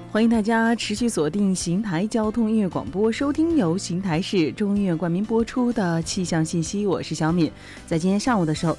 欢迎大家持续锁定邢台交通音乐广播，收听由邢台市中音乐冠名播出的气象信息。我是小敏。在今天上午的时候，